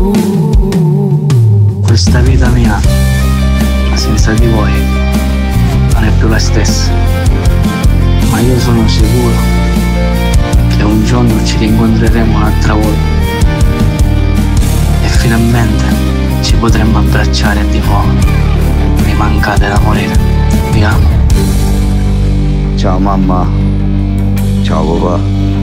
Questa vita mia senza di voi non è più la stessa, ma io sono sicuro che un giorno ci rincontreremo un'altra volta e finalmente ci potremmo abbracciare a dico mi mancate da morire, vi amo. Ciao mamma, ciao papà.